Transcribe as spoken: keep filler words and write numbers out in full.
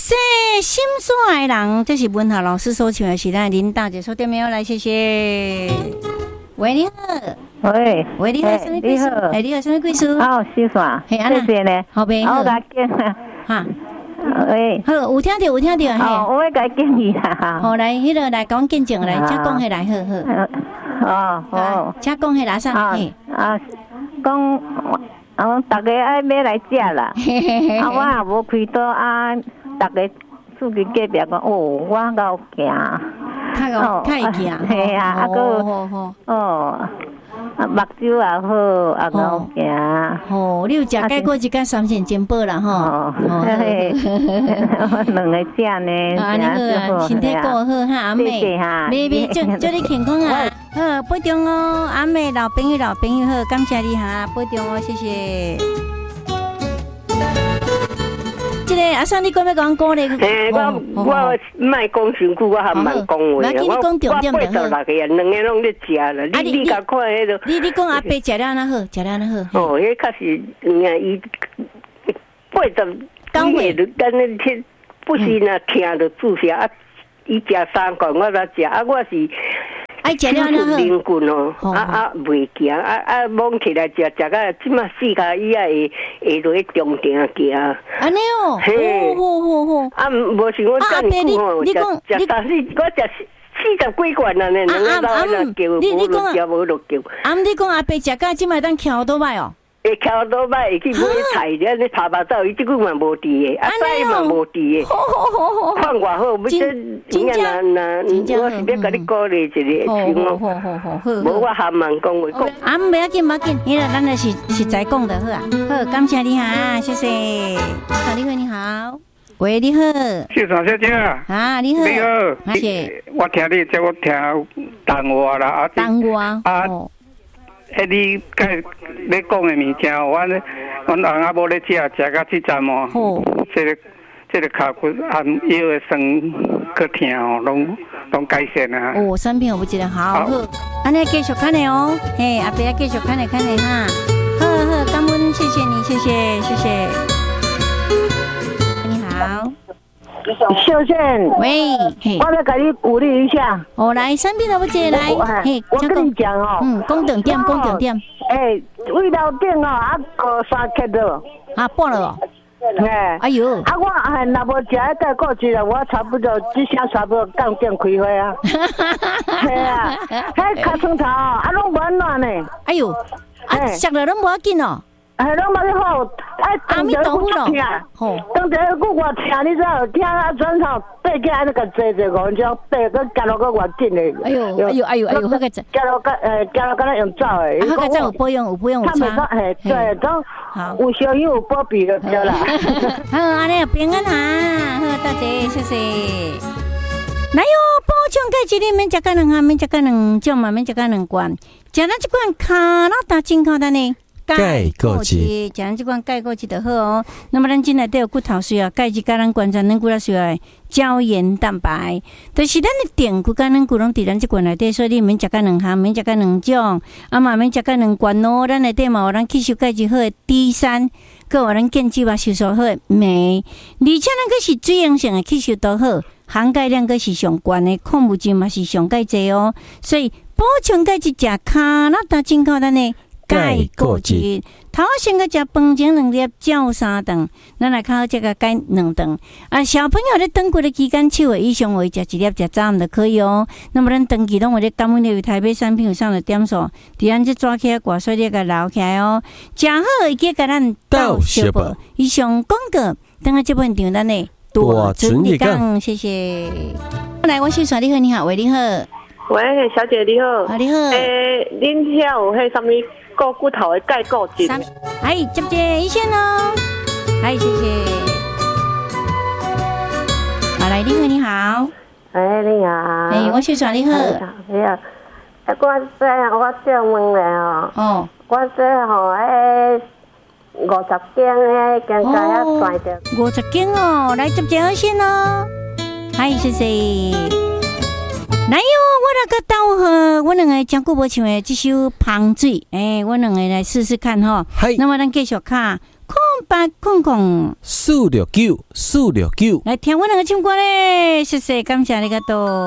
说心酸的人，这是文豪老师所唱的，是咱林大姐所点名来，谢谢。喂，你好。 喂， 喂，你好，什么贵叔？哎，你好，什么贵叔？ 哦，谢谢，谢谢呢。 好呗， 我甲建哈。 喂， 好，有听到，有听到， 嘿。哦，我要甲建议啦。 好，来，迄个来讲见证来，请讲迄来，好好。 哦，好， 请讲迄来啥？嘿。 啊，讲，哦，大家爱买来食啦。啊，我也无开刀啊，大家厝边隔壁讲，哦，我够惊。 较够，较会惊。 嘿啊，啊个，哦。啊，目睭也好，啊够惊。 哦，你有食解过一间三线金宝啦吼。 哦，嘿，我两个食呢， 啊，你好，身体顾好哈，阿妹，妹妹祝祝你健康啊，好，保重哦，阿妹老朋友老朋友好，感谢你哈，保重哦，谢谢。这个阿三，你讲要讲歌咧？ 嘿，我我卖讲伤久，我还蛮讲话。我我讲重点就好。 八十六个人，两个拢咧食啦。你你甲看迄个？ 你你讲阿伯食了哪好？食了哪好？ 哦，迄确实，嗯，伊八十九岁就跟那天不是那听着注射啊，伊食三罐我才食啊，我是。 爱食了那好， 灵棍哦，啊啊袂行，啊啊摸起来食食到即马四脚以啊会会落去中庭行。 安尼哦，嘿，好好好。 啊，无想我遮尼久吼，食食三四，我食四十几罐啊呢，两个老人叫，无落叫无落叫。 啊，你讲阿伯食到即马当翘倒摆哦。 会翘倒摆，会去买菜，了你爬爬走，伊即句嘛无伫诶，啊菜嘛无伫诶，看偌好，要这真正那那，我是要甲你鼓励一下，行哦，好好好，无我含慢讲话讲。 啊，不要紧，不要紧，迄个咱就是实在讲的好啊，好，感谢你哈，谢谢。好，你好，你好，喂，你好， 谢长小姐啊，你好， 你好， 谢谢。 我听你叫我听谈话啦，啊， 谈话啊。迄你甲要讲的物件，我我翁仔某咧食食到即阵哦，这个这个脚骨含腰的酸去疼哦，拢拢改善啊。 哦，三片我不记得，好好，安尼继续看的哦，嘿，阿伯继续看的看的哈，好好，感恩，谢谢你，谢谢谢谢。你好。 秀倩， 喂， 我来给你鼓励一下。 哦，来，三片都不接来， 嘿，我跟你讲哦， 嗯，讲重点，讲重点。 哎，味道顶哦，啊，过三克了， 啊，半了哦。 哎， 哎呦， 啊，我哎，若无食迄个过去了，我差不多只下差不多刚点开花啊。系啊，迄卡床头啊，拢软软呢。 哎呦，啊，食了拢无要紧哦。 哎，拢冇好，哎， 阿弥陀佛咯， 吼，当一个我我听你知道，听啊转头爬起来那个坐坐五分钟，爬个行路个偌紧的。 哎呦，哎呦，哎呦，哎呦，那个行路个诶，行路敢若用走诶。 啊，那个真有保养，有保养有差。 嘿，对，都有小养有保庇就对啦。 好，安尼平安哈，好，大姐，谢谢。来哟，补充钙质里免食个两项，免食个两种嘛，免食个两罐，食咱这罐卡拉达真好的呢。 钙固质， 讲这款钙固质就好哦。那么咱今内都有骨头需要，钙质甲咱关节软骨头需要胶原蛋白，就是咱的电骨甲软骨拢伫咱这罐内底，所以你免食甲两项，免食甲两种，啊嘛免食甲两罐哦。咱内底嘛有咱吸收钙质好的 D 三，佮有咱健肌肉吸收好的镁，而且咱佮是水溶性的吸收都好，含钙量佮是上悬的，矿物质嘛是上钙济哦。所以补充钙质食卡拉达真靠咱的。钙固质，头先个食饭前两粒，照三顿，咱来靠这个钙两顿。啊，小朋友咧长骨的期间，七岁以上会食一粒，食早暗就可以哦。那么咱长期拢有咧感恩的台北产品有上的点数，伫咱这抓起来挂水咧个留起来哦。食好会记甲咱到小宝。以上广告，等下这本场咱的多存一讲，谢谢。来，我是耍你好，你好，喂，你好。 喂，小姐你好。 啊，你好。 诶，恁遐有迄什么？骨骨头的钙固质， 哎，接接一线哦，哎，谢谢。好，来，你好，你好， 哎，你好， 哎，我是耍你好， 你好，哎，我这我这问咧哦，哦，我这吼诶五十斤诶，更加要赚着五十斤哦，来接接二线哦，嗨，谢谢。来哟，我那个豆好，我两个讲久无唱的这首《芳水》，诶、欸，我两个来试试看吼。那么咱继续看空八空空四六九四六九， 来听我两个唱歌咧，谢谢，感谢你个多。